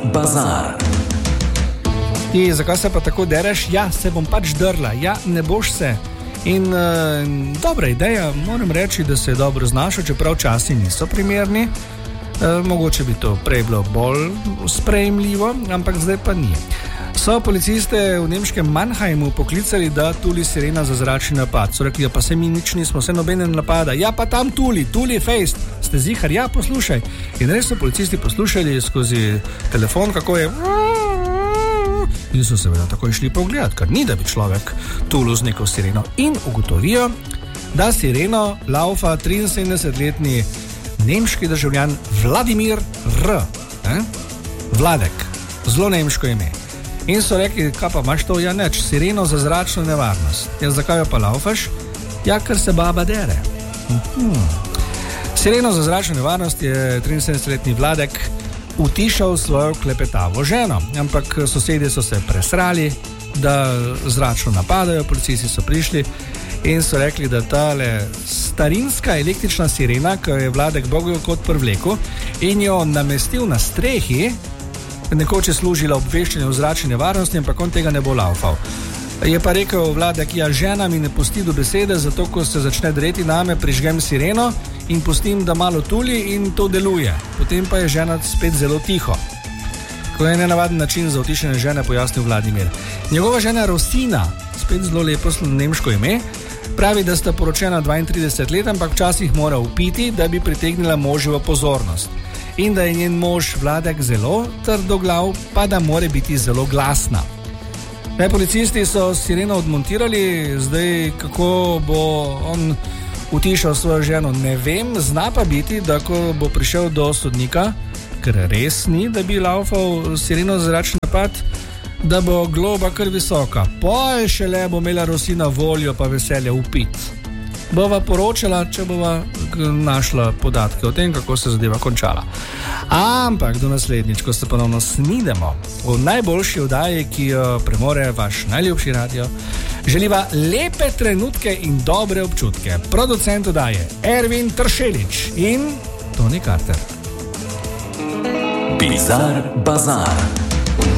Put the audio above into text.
bazar. Zakaj se pa tako dereš? Ja, se bom pač drla. Ja, ne boš se. In dobra ideja, moram reči, da se je dobro znašel, čeprav časi niso primerni. Mogoče bi to prej bilo bolj sprejemljivo, ampak zdaj pa ni. So policiste v nemškem Mannheimu poklicali, da tuli sirena za zračni napad. So rekli, pa se mi nič nismo, se nobenem napada. Ja, pa tam tuli fejst. Ste zihar? Ja, poslušaj. In res so policisti poslušali skozi telefon, kako je... In so seveda takoj šli pogledat, ker ni, da bi človek tulil z neko sireno. In ugotovijo, da sireno laufa 73-letni nemški državljan Vladimir R. Vladek. Zelo nemško ime. In so rekli, kaj pa imaš to? Ja, neč, sireno za zračno nevarnost. Ja, zakaj jo pa laufaš? Ja, ker se baba dere. Sireno za zračno nevarnost je 73-letni Vladek utišal svojo klepetavo ženo, ampak sosedje so se presrali, da zračno napadajo, policisti so prišli in so rekli, da tale starinska električna sirena, ki je Vladek bogel kot prvleku in jo namestil na strehi, nekoč je služila obveščanje o zračni nevarnosti, ampak on tega ne bo laufal. Je pa rekel Vladek, ja, žena mi ne pusti do besede, zato ko se začne dreti name, prižgem sireno in pustim, da malo tuli in to deluje. Potem pa je žena spet zelo tiho. Ko je nenavaden način za utišanje žene, pojasnil Vladimir. Njegova žena Rosina, spet zelo lepo nemško ime, pravi, da sta poročena 32 let, ampak včasih mora upiti, da bi pritegnila moževo pozornost. In da je njen mož Vladek zelo trdoglav, pa da mora biti zelo glasna. Policisti so sireno odmontirali, zdaj kako bo on utišal svojo ženo, ne vem, zna pa biti, da ko bo prišel do sodnika, ker res ni, da bi laufal sireno za zračni napad, da bo globa kar visoka. Poj šele bo imela Rosina voljo pa veselje upit. Bova poročala, če bova našla podatke o tem, kako se zadeva končala. Ampak do naslednjič, ko se ponovno snidemo v najboljši oddaji, ki jo premore vaš najljubši radio, želiva lepe trenutke in dobre občutke. Producent oddaje Ervin Tršelič in Toni Carter. Bizar bazar.